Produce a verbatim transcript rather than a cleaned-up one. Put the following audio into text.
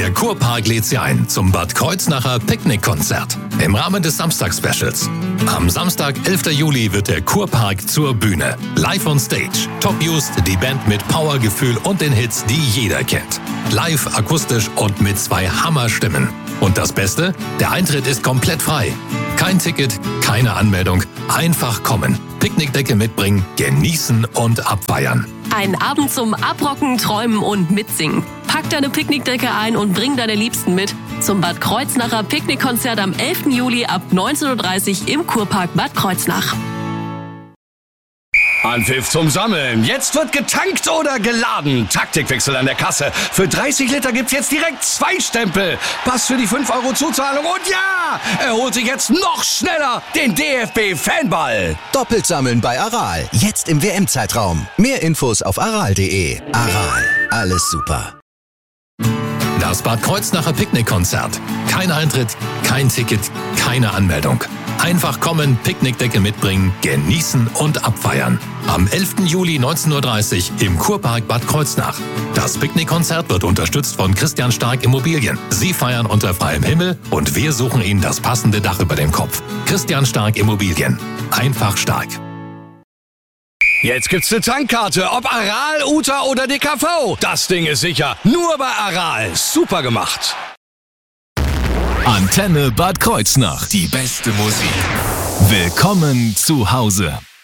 Der Kurpark lädt Sie ein zum Bad Kreuznacher Picknickkonzert im Rahmen des Samstags-Specials. Am Samstag, elften Juli, wird der Kurpark zur Bühne. Live on Stage. Top Used, die Band mit Powergefühl und den Hits, die jeder kennt. Live, akustisch und mit zwei Hammerstimmen. Und das Beste? Der Eintritt ist komplett frei. Kein Ticket, keine Anmeldung. Einfach kommen. Picknickdecke mitbringen, genießen und abfeiern. Ein Abend zum Abrocken, Träumen und Mitsingen. Pack deine Picknickdecke ein und bring deine Liebsten mit zum Bad Kreuznacher Picknickkonzert am elften Juli ab neunzehn Uhr dreißig im Kurpark Bad Kreuznach. Anpfiff zum Sammeln. Jetzt wird getankt oder geladen. Taktikwechsel an der Kasse. Für dreißig Liter gibt's jetzt direkt zwei Stempel. Pass für die fünf Euro Zuzahlung. Und ja, er holt sich jetzt noch schneller den D F B-Fanball. Doppelt sammeln bei Aral. Jetzt im W M-Zeitraum. Mehr Infos auf aral punkt de. Aral. Alles super. Das Bad Kreuznacher Picknickkonzert. Kein Eintritt, kein Ticket, keine Anmeldung. Einfach kommen, Picknickdecke mitbringen, genießen und abfeiern. Am elften Juli neunzehn Uhr dreißig im Kurpark Bad Kreuznach. Das Picknickkonzert wird unterstützt von Christian Stark Immobilien. Sie feiern unter freiem Himmel und wir suchen Ihnen das passende Dach über dem Kopf. Christian Stark Immobilien. Einfach stark. Jetzt gibt's eine Tankkarte, ob Aral, U T A oder D K V. Das Ding ist sicher. Nur bei Aral. Super gemacht. Antenne Bad Kreuznach. Die beste Musik. Willkommen zu Hause.